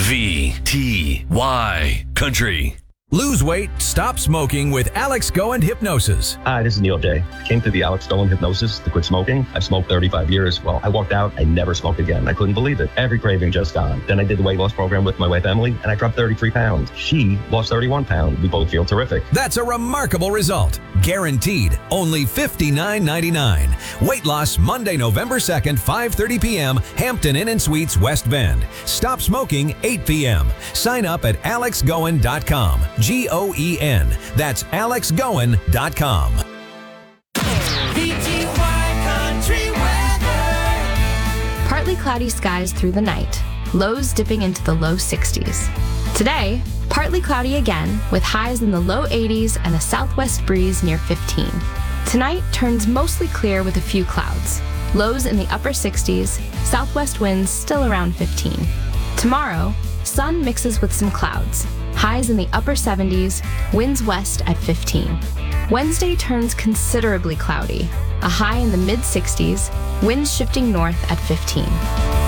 KVTY Country. Lose weight, stop smoking with Alex Goen Hypnosis. Hi, this is Neil J. I came through the Alex Goen Hypnosis to quit smoking. I've smoked 35 years. Well, I walked out. I never smoked again. I couldn't believe it. Every craving just gone. Then I did the weight loss program with my wife, Emily, and I dropped 33 pounds. She lost 31 pounds. We both feel terrific. That's a remarkable result. Guaranteed. Only $59.99. Weight loss Monday, November 2nd, 5:30 p.m., Hampton Inn & Suites, West Bend. Stop smoking 8 p.m. Sign up at alexgoen.com. Goen. That's alexgoen.com. Partly cloudy skies through the night. Lows dipping into the low 60s. Today, partly cloudy again with highs in the low 80s and a southwest breeze near 15. Tonight turns mostly clear with a few clouds. Lows in the upper 60s, southwest winds still around 15. Tomorrow, sun mixes with some clouds. Highs in the upper 70s, winds west at 15. Wednesday turns considerably cloudy. A high in the mid-60s, winds shifting north at 15.